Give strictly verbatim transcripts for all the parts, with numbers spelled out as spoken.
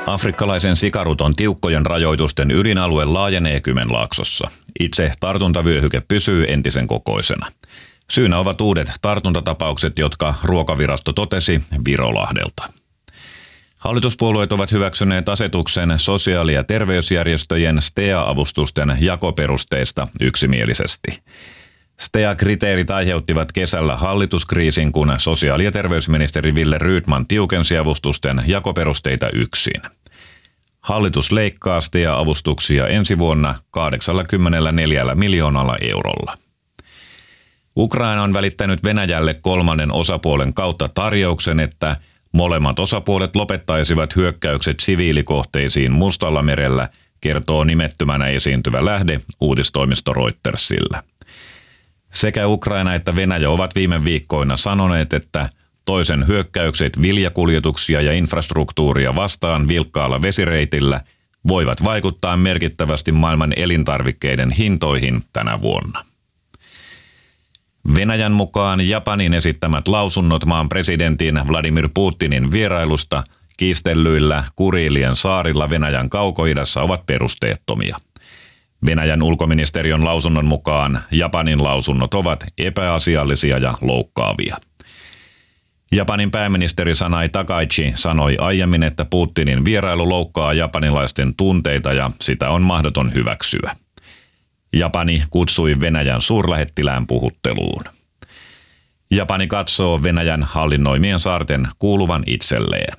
Afrikkalaisen sikaruton tiukkojen rajoitusten ydinalue laajenee Kymenlaaksossa. Itse tartuntavyöhyke pysyy entisen kokoisena. Syynä ovat uudet tartuntatapaukset, jotka Ruokavirasto totesi Virolahdelta. Hallituspuolueet ovat hyväksyneet asetuksen sosiaali- ja terveysjärjestöjen S T E A-avustusten jakoperusteista yksimielisesti. S T E A-kriteerit aiheuttivat kesällä hallituskriisin, kun sosiaali- ja terveysministeri Wille Rydman tiukensi avustusten jakoperusteita yksin. Hallitus leikkaa S T E A-avustuksia ensi vuonna kahdeksankymmentäneljä miljoonalla eurolla. Ukraina on välittänyt Venäjälle kolmannen osapuolen kautta tarjouksen, että molemmat osapuolet lopettaisivat hyökkäykset siviilikohteisiin Mustallamerellä, kertoo nimettömänä esiintyvä lähde uutistoimisto Reutersillä. Sekä Ukraina että Venäjä ovat viime viikkoina sanoneet, että toisen hyökkäykset viljakuljetuksia ja infrastruktuuria vastaan vilkkaalla vesireitillä voivat vaikuttaa merkittävästi maailman elintarvikkeiden hintoihin tänä vuonna. Venäjän mukaan Japanin esittämät lausunnot maan presidentin Vladimir Putinin vierailusta kiistellyillä Kuriilien saarilla Venäjän kaukoidässä ovat perusteettomia. Venäjän ulkoministeriön lausunnon mukaan Japanin lausunnot ovat epäasiallisia ja loukkaavia. Japanin pääministeri Sanai Takaichi sanoi aiemmin, että Putinin vierailu loukkaa japanilaisten tunteita ja sitä on mahdoton hyväksyä. Japani kutsui Venäjän suurlähettilään puhutteluun. Japani katsoo Venäjän hallinnoimien saarten kuuluvan itselleen.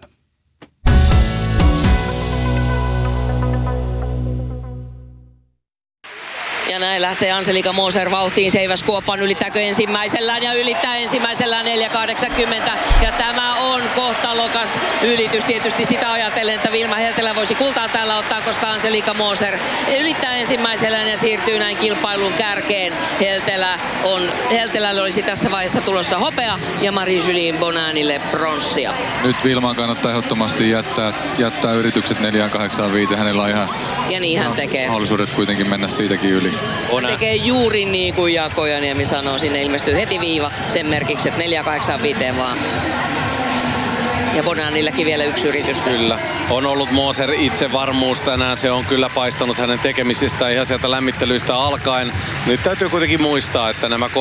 Ja näin lähtee Angelika Moser vauhtiin Seiväs-Kuoppan. Ylittääkö ensimmäisellään ja ylittää ensimmäisellään neljä kahdeksankymmentä. Ja tämä on kohtalokas ylitys. Tietysti sitä ajatellen, että Vilma Heltelä voisi kultaa täällä ottaa, koska Angelika Moser ylittää ensimmäisellään ja siirtyy näin kilpailun kärkeen. Heltelä on, Heltelälle olisi tässä vaiheessa tulossa hopea ja Marie-Julie Bonanille pronssia. Nyt Vilmaan kannattaa ehdottomasti jättää, jättää yritykset neljä kahdeksankymmentäviisi. Hänellä on ihan ja niin hän tekee. Mahdollisuudet kuitenkin mennä siitäkin yli. Hän tekee juuri niin kuin Jaakojaniemi sanoo. Sinne ilmestyy heti viiva sen merkiksi, että neljä kahdeksankymmentäviisi vaan. Ja Bonanillekin vielä yksi yritys tästä. Kyllä. On ollut Moser itse varmuus tänään. Se on kyllä paistanut hänen tekemisistään ihan sieltä lämmittelyistä alkaen. Nyt täytyy kuitenkin muistaa, että nämä